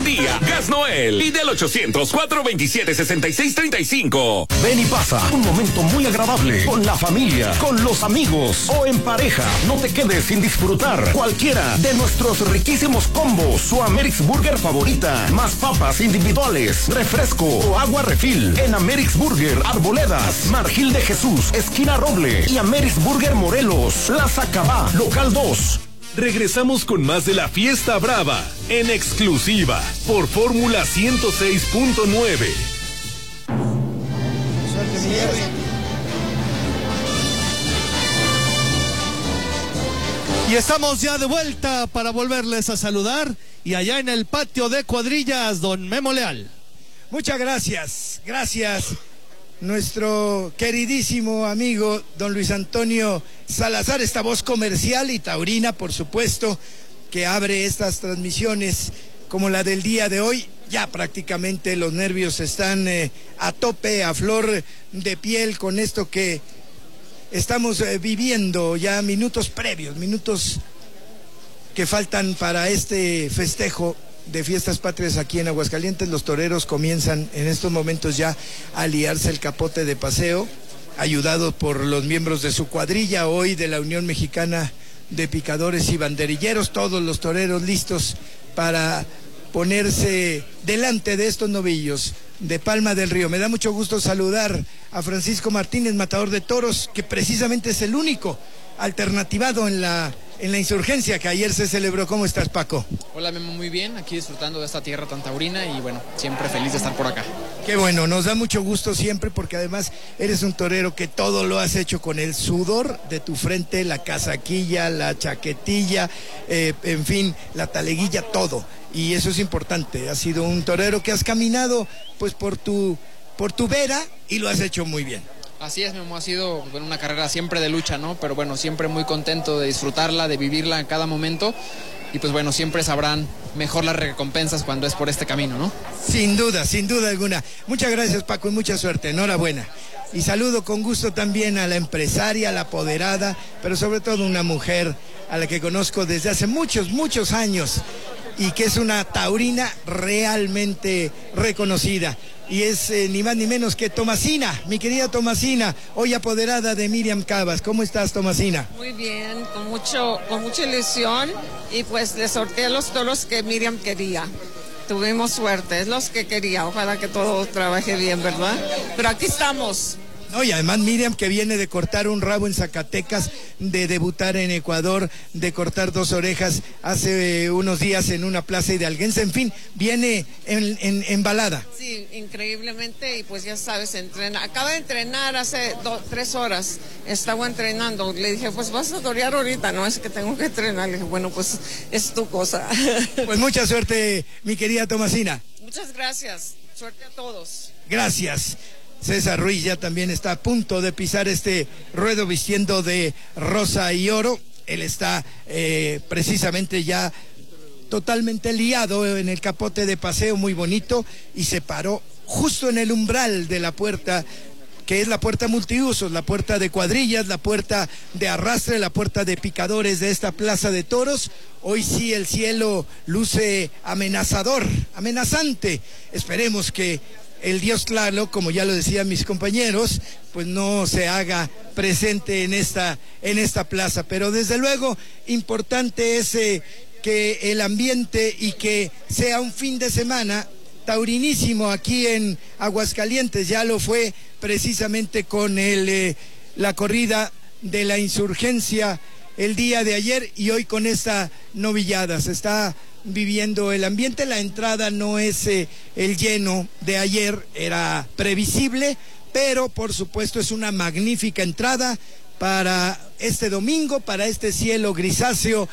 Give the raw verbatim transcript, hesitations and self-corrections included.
día. Gas Noel. Y del ochocientos, cuatrocientos veintisiete, sesenta y seis treinta y cinco. Ven y pasa un momento muy agradable con la familia, con los amigos o en pareja. No te quedes sin disfrutar cualquiera de nuestros riquísimos combos. Su Amerix Burger favorita. Más papas individuales, refresco o agua refil. En Amerix Burger Arboledas, Margil de Jesús, esquina Roble y Amerix Burger Morelos, Plaza Cabá, local dos. Regresamos con más de la Fiesta Brava, en exclusiva, por Fórmula ciento seis punto nueve. Y estamos ya de vuelta para volverles a saludar. Y allá en el patio de cuadrillas, don Memo Leal. Muchas gracias, gracias. Nuestro queridísimo amigo don Luis Antonio Salazar, esta voz comercial y taurina, por supuesto, que abre estas transmisiones como la del día de hoy. Ya prácticamente los nervios están eh, a tope, a flor de piel con esto que estamos eh, viviendo, ya minutos previos, minutos que faltan para este festejo de Fiestas Patrias aquí en Aguascalientes. Los toreros comienzan en estos momentos ya a liarse el capote de paseo, ayudados por los miembros de su cuadrilla hoy de la Unión Mexicana de Picadores y Banderilleros, todos los toreros listos para ponerse delante de estos novillos de Palma del Río. Me da mucho gusto saludar a Francisco Martínez, matador de toros, que precisamente es el único alternativado en la en la insurgencia que ayer se celebró. ¿Cómo estás, Paco? Hola, Memo, muy bien, aquí disfrutando de esta tierra tan taurina y bueno, siempre feliz de estar por acá. Qué bueno, nos da mucho gusto siempre porque además eres un torero que todo lo has hecho con el sudor de tu frente, la casaquilla, la chaquetilla, eh, en fin, la taleguilla, todo. Y eso es importante, has sido un torero que has caminado pues por tu, por tu vera y lo has hecho muy bien. Así es, Memo, ha sido bueno, una carrera siempre de lucha, ¿no? Pero bueno, siempre muy contento de disfrutarla, de vivirla en cada momento. Y pues bueno, siempre sabrán mejor las recompensas cuando es por este camino, ¿no? Sin duda, sin duda alguna. Muchas gracias, Paco, y mucha suerte. Enhorabuena. Y saludo con gusto también a la empresaria, a la apoderada, pero sobre todo una mujer a la que conozco desde hace muchos, muchos años y que es una taurina realmente reconocida. Y es eh, ni más ni menos que Tomasina, mi querida Tomasina, hoy apoderada de Miriam Cabas. ¿Cómo estás, Tomasina? Muy bien, con mucho, con mucha ilusión, y pues le sorteé los toros que Miriam quería. Tuvimos suerte, es los que quería, ojalá que todo trabaje bien, ¿verdad? Pero aquí estamos. No, y además Miriam, que viene de cortar un rabo en Zacatecas, de debutar en Ecuador, de cortar dos orejas hace eh, unos días en una plaza hidalguense, en fin, viene en, en, embalada. Sí, increíblemente, y pues ya sabes, entrena. Acaba de entrenar hace do, tres horas, estaba entrenando. Le dije, pues vas a torear ahorita, no es que tengo que entrenar. Le dije, bueno, pues es tu cosa. Pues mucha suerte, mi querida Tomasina. Muchas gracias, suerte a todos. Gracias. César Ruiz ya también está a punto de pisar este ruedo vistiendo de rosa y oro. Él está eh, precisamente ya totalmente liado en el capote de paseo, muy bonito, y se paró justo en el umbral de la puerta, que es la puerta multiusos, la puerta de cuadrillas, la puerta de arrastre, la puerta de picadores de esta plaza de toros. Hoy sí el cielo luce amenazador, amenazante. Esperemos que el dios Tlaloc, como ya lo decían mis compañeros, pues no se haga presente en esta, en esta plaza. Pero desde luego, importante es eh, que el ambiente y que sea un fin de semana taurinísimo aquí en Aguascalientes. Ya lo fue precisamente con el, eh, la corrida de la insurgencia el día de ayer, y hoy con esta novillada. Se está viviendo el ambiente. La entrada no es eh, el lleno de ayer, era previsible, pero por supuesto es una magnífica entrada para este domingo, para este cielo grisáceo